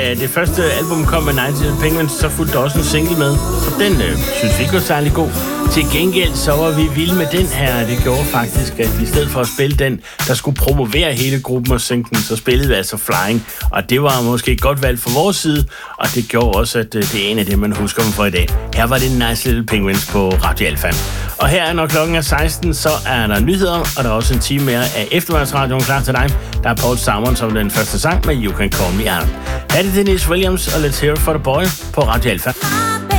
da det første album kom med Night Little Penguins, så fulgte der også en single med. Og den synes vi ikke var særlig god. Til gengæld så var vi vilde med den her. Det gjorde faktisk, at i stedet for at spille den, der skulle promovere hele gruppen og synge den, så spillede vi altså Flying. Og det var måske et godt valg fra vores side, og det gjorde også, at det er en af det, man husker dem for i dag. Her var det Nice Little Penguins på Radio Alfa. Og her, når klokken er 16, så er der nyheder, og der er også en time mere af eftermiddagsradioen klar til dig. Der er Paul Simon som den første sang med You Can Call Me Out. Her er det Dennis Williams og Let's Hear It For The Boy på Radio Alfa.